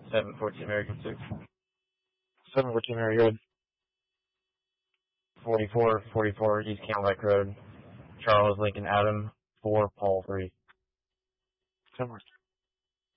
714 American 6. 714 Mary Road. 4444 East Camelback Road. Charles Lincoln Adam 4 Paul 3. 10 more.